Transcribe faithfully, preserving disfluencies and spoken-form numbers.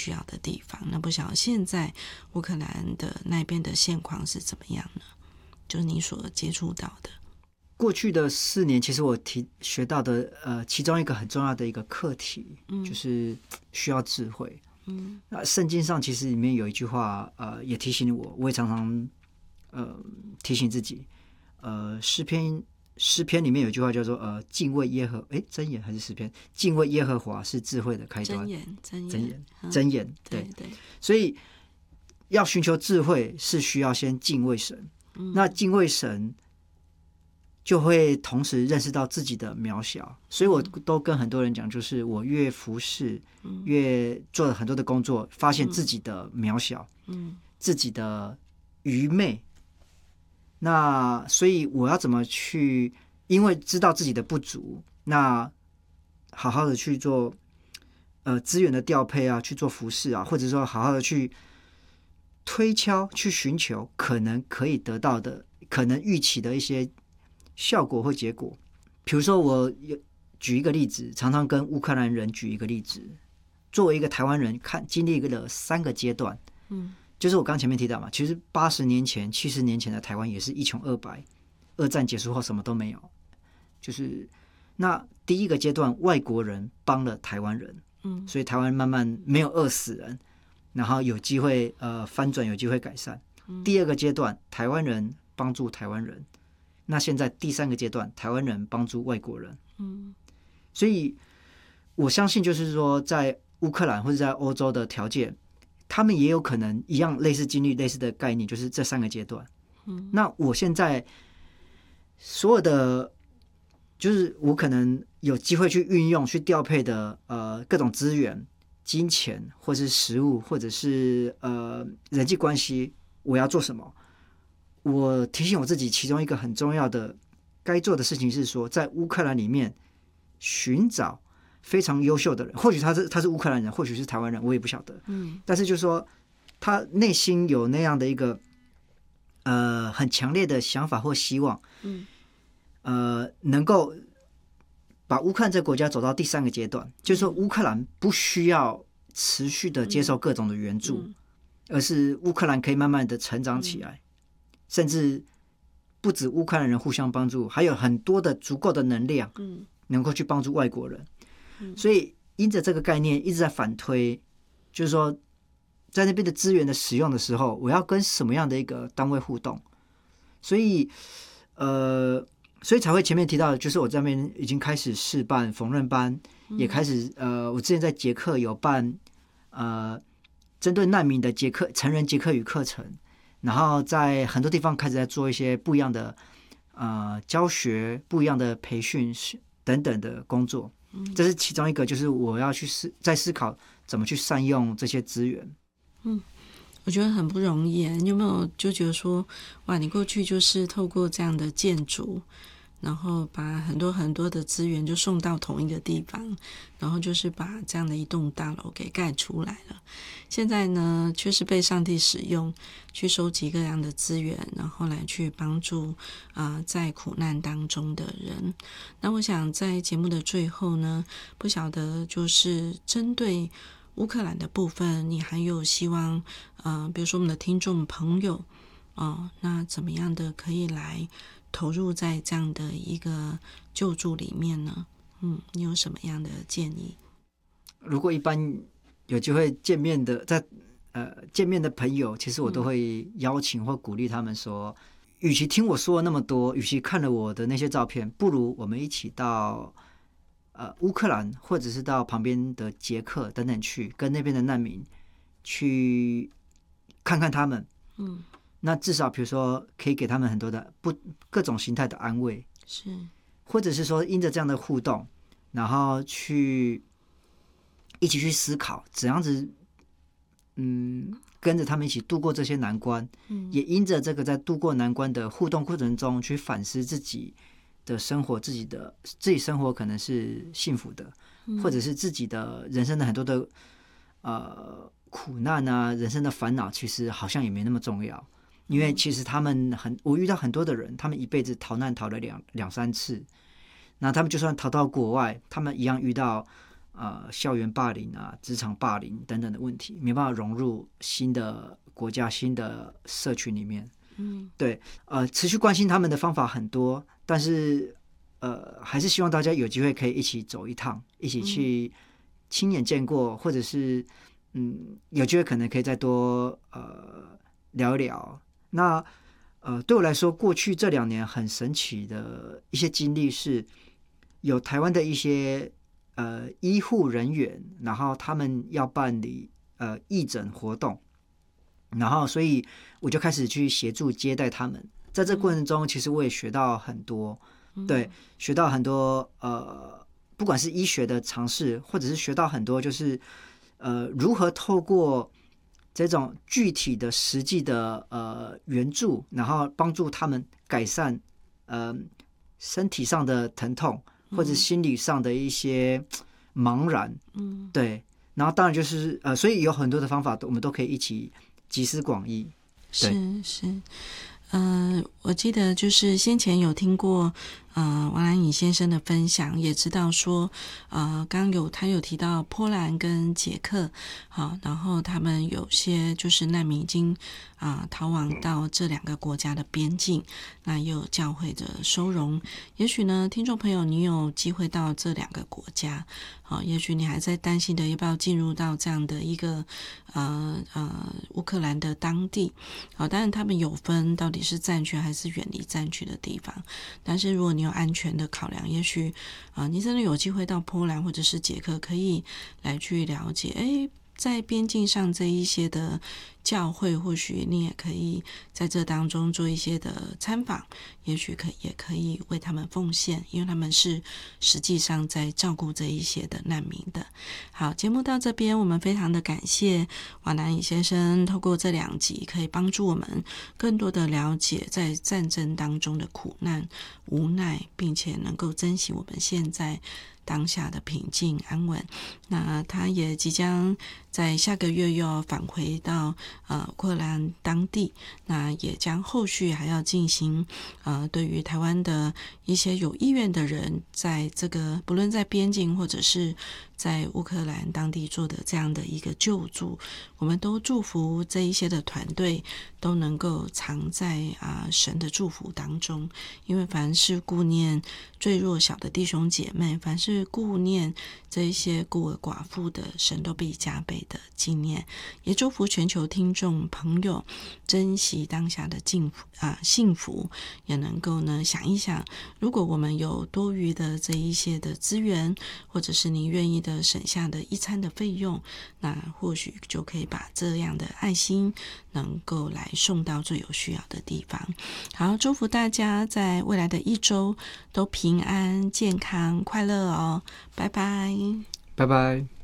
需要的地方。那不晓得现在乌克兰的那边的现况是怎么样呢？就是你所接触到的。 过去的四年，其实我提学到的，呃，其中一个很重要的一个课题，嗯、就是需要智慧。嗯，那圣经上其实里面有一句话，呃，也提醒我，我也常常呃提醒自己，呃，诗篇诗篇里面有一句话叫做，呃，敬畏耶和，哎，箴言还是诗篇？敬畏耶和华是智慧的开端。 箴言，箴言， 箴言，箴言，对对。 所以要寻求智慧，是需要先敬畏神。嗯、那敬畏神。就会同时认识到自己的渺小，所以我都跟很多人讲，就是我越服侍，嗯、越做了很多的工作，发现自己的渺小，嗯、自己的愚昧。那所以我要怎么去？因为知道自己的不足，那好好的去做，呃，资源的调配啊，去做服侍啊，或者说好好的去推敲、去寻求可能可以得到的、可能预期的一些效果或结果。比如说我举一个例子，常常跟乌克兰人举一个例子，作为一个台湾人看经历了三个阶段，嗯，就是我刚前面提到嘛，其实八十年前七十年前的台湾也是一穷二白，二战结束后什么都没有，就是那第一个阶段外国人帮了台湾人，嗯，所以台湾慢慢没有饿死人，然后有机会呃翻转，有机会改善，嗯，第二个阶段台湾人帮助台湾人，那现在第三个阶段，台湾人帮助外国人，嗯，所以我相信就是说，在乌克兰或者在欧洲的条件，他们也有可能一样类似经历类似的概念，就是这三个阶段。嗯，那我现在所有的，就是我可能有机会去运用、去调配的呃各种资源、金钱，或是食物，或者是呃人际关系，我要做什么？我提醒我自己，其中一个很重要的该做的事情是说，在乌克兰里面寻找非常优秀的人，或许他是他是乌克兰人，或许是台湾人，我也不晓得。嗯，但是就是说，他内心有那样的一个呃很强烈的想法或希望，嗯，呃，能够把乌克兰这个国家走到第三个阶段，就是说乌克兰不需要持续的接受各种的援助，嗯、而是乌克兰可以慢慢的成长起来。嗯，甚至不止乌克兰人互相帮助，还有很多的足够的能量，能够去帮助外国人。嗯、所以因着这个概念一直在反推，就是说在那边的资源的使用的时候，我要跟什么样的一个单位互动？所以，呃，所以才会前面提到的，就是我这边已经开始试办缝纫班，嗯、也开始呃，我之前在捷克有办呃针对难民的捷克成人捷克语课程。然后在很多地方开始在做一些不一样的呃教学、不一样的培训等等的工作，这是其中一个，就是我要去思在思考怎么去善用这些资源。 嗯，我觉得很不容易。你有没有就觉得说，哇，你过去就是透过这样的建筑，然后把很多很多的资源就送到同一个地方，然后就是把这样的一栋大楼给盖出来了。现在呢，却是被上帝使用，去收集各样的资源，然后来去帮助啊、呃、在苦难当中的人。那我想在节目的最后呢，不晓得就是针对乌克兰的部分，你还有希望呃，比如说我们的听众朋友哦、呃，那怎么样的可以来投入在这样的一个救助里面呢？嗯，你有什么样的建议？ 如果一般有机会见面的，在呃见面的朋友，其实我都会邀请或鼓励他们说，与其听我说了那么多，与其看了我的那些照片，不如我们一起到呃乌克兰，或者是到旁边的捷克等等去，跟那边的难民去看看他们。嗯，那至少比如说可以给他们很多的不各种形态的安慰， 是， 或者是说因着这样的互动，然后去一起去思考怎样子，嗯，跟着他们一起度过这些难关，嗯，也因着这个在度过难关的互动过程中，去反思自己的生活，自己的自己生活可能是幸福的，嗯、或者是自己的人生的很多的呃苦难啊，人生的烦恼，其实好像也没那么重要。因为其实他们很，我遇到很多的人，他们一辈子逃难逃了两两三次，那他们就算逃到国外，他们一样遇到呃校园霸凌啊、职场霸凌等等的问题，没办法融入新的国家、新的社群里面。 嗯， 对，呃，持续关心他们的方法很多，但是呃，还是希望大家有机会可以一起走一趟，一起去亲眼见过，或者是嗯，有机会可能可以再多呃聊一聊。那呃，对我来说，过去这两年很神奇的一些经历是，有台湾的一些呃医护人员，然后他们要办理呃义诊活动，然后所以我就开始去协助接待他们。在这过程中，其实我也学到很多，对，学到很多呃，不管是医学的常识，或者是学到很多就是呃如何透过这种具体的、实际的呃援助，然后帮助他们改善呃身体上的疼痛，或者心理上的一些茫然， 嗯， 对。然后当然就是呃，所以有很多的方法，我们都可以一起集思广益。 是是。呃，我记得就是先前有听过呃王兰颖先生的分享，也知道说呃刚有他有提到波兰跟捷克，好，然后他们有些就是难民已经啊、呃、逃亡到这两个国家的边境，那也有教会的收容。也许呢，听众朋友你有机会到这两个国家，好，也许你还在担心的要不要进入到这样的一个呃呃乌克兰的当地，好，当然他们有分到底是战区还是远离战区的地方，但是如果你有安全的考量，也许啊、呃，你真的有机会到波兰或者是捷克，可以来去了解，诶，在边境上这一些的教会，或许你也可以在这当中做一些的参访，也许可也可以为他们奉献，因为他们是实际上在照顾这一些的难民的。好，节目到这边，我们非常的感谢王南颖先生透过这两集可以帮助我们更多的了解在战争当中的苦难无奈，并且能够珍惜我们现在当下的平静安稳。那他也即将在下个月又要返回到呃乌克兰当地，那也将后续还要进行呃对于台湾的一些有意愿的人，在这个不论在边境或者是在乌克兰当地做的这样的一个救助，我们都祝福这一些的团队都能够藏在啊、呃、神的祝福当中，因为凡是顾念最弱小的弟兄姐妹，凡是顾念这一些孤儿寡妇的，神都必加倍的纪念。也祝福全球听众朋友珍惜当下的幸福啊、呃、幸福，也能够呢想一想，如果我们有多余的这一些的资源，或者是你愿意的省下的一餐的费用，那或许就可以把这样的爱心能够来送到最有需要的地方。好，祝福大家在未来的一周都平安、健康、快乐哦！拜拜， 拜拜。